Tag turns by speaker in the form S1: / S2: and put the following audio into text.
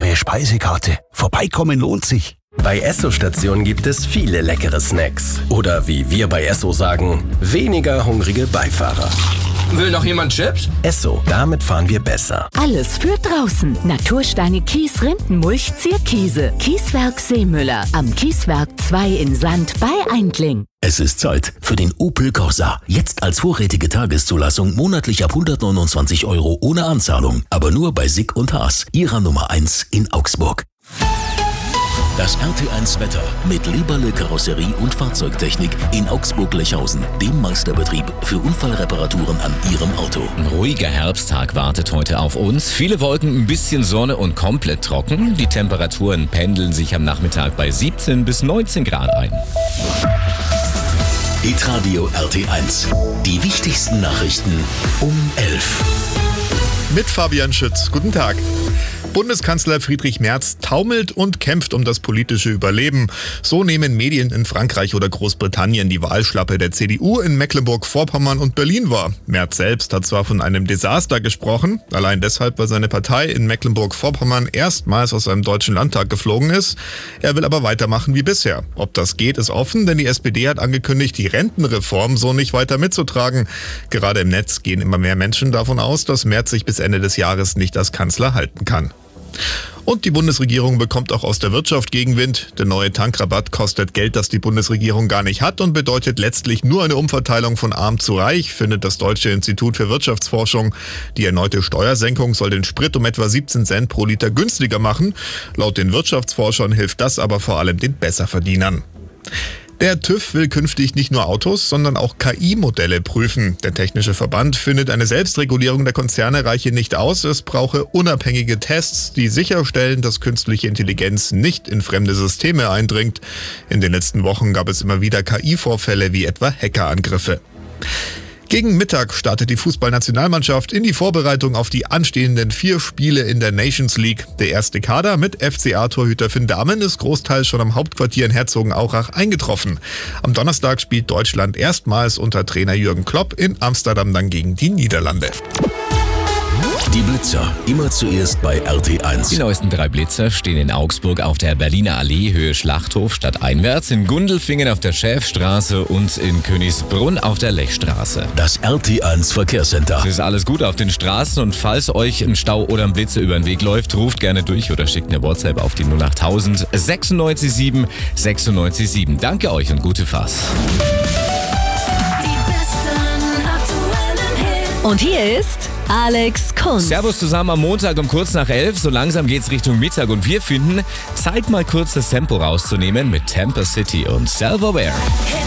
S1: neue Speisekarte. Vorbeikommen lohnt sich.
S2: Bei Esso-Station gibt es viele leckere Snacks. Oder wie wir bei Esso sagen, weniger hungrige Beifahrer.
S3: Will noch jemand Chips?
S2: Esso, damit fahren wir besser.
S4: Alles für draußen. Natursteine Kies, Rindenmulch, Zierkiese. Kieswerk Seemüller. Am Kieswerk 2 in Sand bei Eindling.
S1: Es ist Zeit für den Opel Corsa. Jetzt als vorrätige Tageszulassung monatlich ab 129 € ohne Anzahlung. Aber nur bei Sick und Haas, ihrer Nummer 1 in Augsburg. Das RT1 Wetter mit Leberle Karosserie und Fahrzeugtechnik in Augsburg-Lechhausen, dem Meisterbetrieb für Unfallreparaturen an Ihrem Auto.
S5: Ein ruhiger Herbsttag wartet heute auf uns. Viele Wolken, ein bisschen Sonne und komplett trocken. Die Temperaturen pendeln sich am Nachmittag bei 17 bis 19 Grad ein.
S1: Hitradio RT1. Die wichtigsten Nachrichten um 11.
S6: Mit Fabian Schütz. Guten Tag. Bundeskanzler Friedrich Merz taumelt und kämpft um das politische Überleben. So nehmen Medien in Frankreich oder Großbritannien die Wahlschlappe der CDU in Mecklenburg-Vorpommern und Berlin wahr. Merz selbst hat zwar von einem Desaster gesprochen, allein deshalb, weil seine Partei in Mecklenburg-Vorpommern erstmals aus einem deutschen Landtag geflogen ist. Er will aber weitermachen wie bisher. Ob das geht, ist offen, denn die SPD hat angekündigt, die Rentenreform so nicht weiter mitzutragen. Gerade im Netz gehen immer mehr Menschen davon aus, dass Merz sich bis Ende des Jahres nicht als Kanzler halten kann. Und die Bundesregierung bekommt auch aus der Wirtschaft Gegenwind. Der neue Tankrabatt kostet Geld, das die Bundesregierung gar nicht hat und bedeutet letztlich nur eine Umverteilung von arm zu reich, findet das Deutsche Institut für Wirtschaftsforschung. Die erneute Steuersenkung soll den Sprit um etwa 17 Cent pro Liter günstiger machen. Laut den Wirtschaftsforschern hilft das aber vor allem den Besserverdienern. Der TÜV will künftig nicht nur Autos, sondern auch KI-Modelle prüfen. Der Technische Verband findet, eine Selbstregulierung der Konzerne reiche nicht aus. Es brauche unabhängige Tests, die sicherstellen, dass künstliche Intelligenz nicht in fremde Systeme eindringt. In den letzten Wochen gab es immer wieder KI-Vorfälle wie etwa Hackerangriffe. Gegen Mittag startet die Fußballnationalmannschaft in die Vorbereitung auf die anstehenden 4 Spiele in der Nations League. Der erste Kader mit FCA-Torhüter Finn Dahmen ist großteils schon am Hauptquartier in Herzogenaurach eingetroffen. Am Donnerstag spielt Deutschland erstmals unter Trainer Jürgen Klopp in Amsterdam dann gegen die Niederlande.
S1: Die Blitzer, immer zuerst bei RT1.
S5: Die neuesten 3 Blitzer stehen in Augsburg auf der Berliner Allee, Höhe Schlachthof, stadteinwärts, in Gundelfingen auf der Schäfstraße und in Königsbrunn auf der Lechstraße.
S1: Das RT1 Verkehrscenter.
S5: Es ist alles gut auf den Straßen und falls euch ein Stau oder ein Blitzer über den Weg läuft, ruft gerne durch oder schickt eine WhatsApp auf die 08000 967 967. Danke euch und gute Fahrt.
S4: Und hier ist Alex Kunz.
S5: Servus zusammen am Montag um kurz nach 11. So langsam geht's Richtung Mittag und wir finden, Zeit mal kurz das Tempo rauszunehmen mit Tampa City und Self-Aware.